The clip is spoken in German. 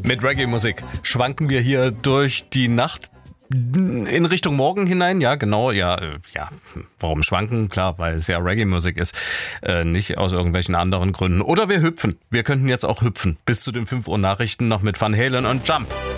Mit Reggae-Musik schwanken wir hier durch die Nacht in Richtung Morgen hinein. Ja, genau, ja. Warum schwanken? Klar, weil es ja Reggae-Musik ist. Nicht aus irgendwelchen anderen Gründen. Oder wir hüpfen. Wir könnten jetzt auch hüpfen. Bis zu den 5 Uhr Nachrichten noch mit Van Halen und Jump.